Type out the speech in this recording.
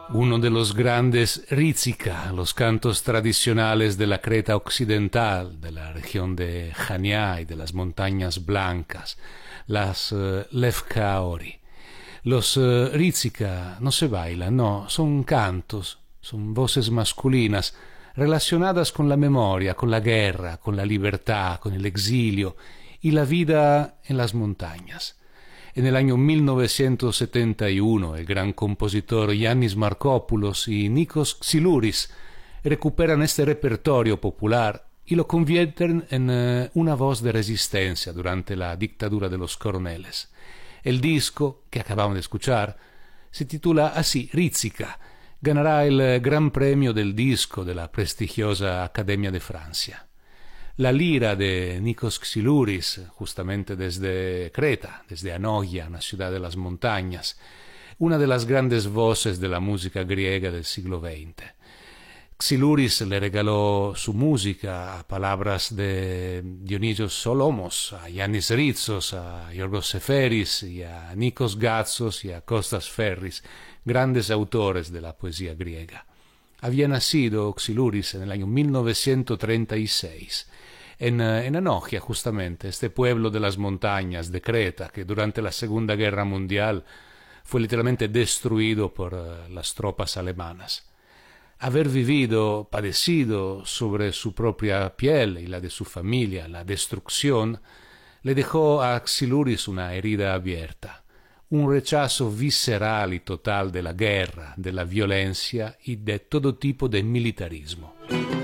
Uno de los grandes Rizika, los cantos tradicionales de la Creta occidental, de la región de Chania y de las Montañas Blancas, las Lefkaori. Los Rizika no se bailan, no, son cantos, son voces masculinas relacionadas con la memoria, con la guerra, con la libertad, con el exilio y la vida en las montañas. En el año 1971, el gran compositor Yannis Markopoulos y Nikos Xylouris recuperan este repertorio popular y lo convierten en una voz de resistencia durante la dictadura de los coroneles. El disco que acabamos de escuchar se titula así, Rizika. Ganará el Gran Premio del Disco de la prestigiosa Academia de Francia. La lira de Nikos Xylouris, justamente desde Creta, desde Anoia, una ciudad de las montañas, una de las grandes voces de la música griega del siglo XX. Xylouris le regaló su música a palabras de Dionisos Solomos, a Yannis Ritsos, a Yorgos Seferis y a Nikos Gatsos y a Kostas Ferris, grandes autores de la poesía griega. Había nacido Xylouris en el año 1936 en Anoia, justamente, este pueblo de las montañas de Creta, que durante la Segunda Guerra Mundial fue literalmente destruido por las tropas alemanas. Haber vivido, padecido sobre su propia piel y la de su familia la destrucción, le dejó a Xylouris una herida abierta, un rechazo visceral y total de la guerra, de la violencia y de todo tipo de militarismo.